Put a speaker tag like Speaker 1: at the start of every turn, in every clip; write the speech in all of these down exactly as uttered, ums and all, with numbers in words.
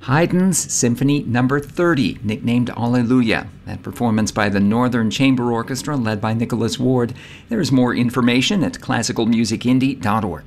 Speaker 1: Haydn's Symphony Number thirty, nicknamed Alleluia, that performance by the Northern Chamber Orchestra led by Nicholas Ward. There's more information at classical music indie dot org.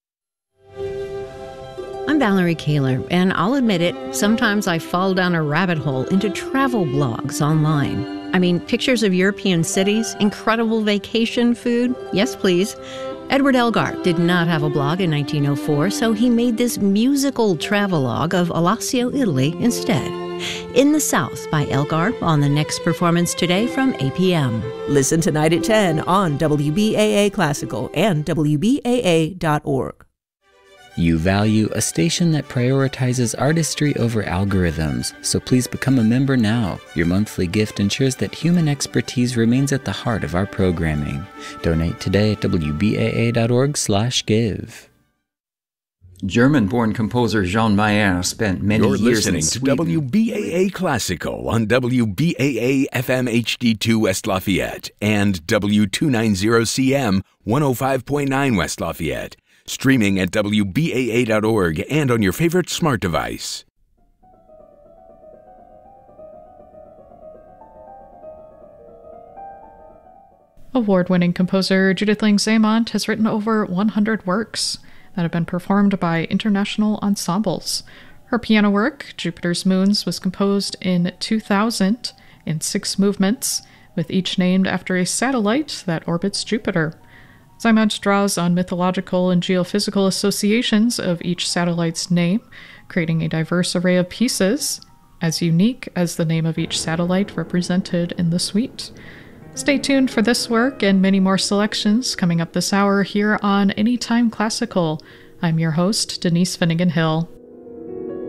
Speaker 2: I'm Valerie Kaler, and I'll admit it, sometimes I fall down a rabbit hole into travel blogs online. I mean, pictures of European cities, incredible vacation food, yes please. Edward Elgar did not have a blog in nineteen oh four, so he made this musical travelogue of Alassio, Italy instead. In the South by Elgar on the next performance today from eight p.m.
Speaker 3: Listen tonight at ten on W B A A Classical and W B A A dot org.
Speaker 4: You value a station that prioritizes artistry over algorithms, so please become a member now. Your monthly gift ensures that human expertise remains at the heart of our programming. Donate today at W B A A dot org slash give.
Speaker 1: German-born composer Jean Mayer spent many
Speaker 5: You're
Speaker 1: years in
Speaker 5: listening
Speaker 1: Sweden.
Speaker 5: to W B A A Classical on W B A A F M H D two West Lafayette and W two ninety C M one oh five point nine West Lafayette. Streaming at W B A A dot org and on your favorite smart device.
Speaker 6: Award-winning composer Judith Ling-Zaemont has written over one hundred works that have been performed by international ensembles. Her piano work, Jupiter's Moons, was composed in two thousand in six movements, with each named after a satellite that orbits Jupiter. Zaemont draws on mythological and geophysical associations of each satellite's name, creating a diverse array of pieces, as unique as the name of each satellite represented in the suite. Stay tuned for this work and many more selections coming up this hour here on Anytime Classical. I'm your host, Denise Finnegan Hill.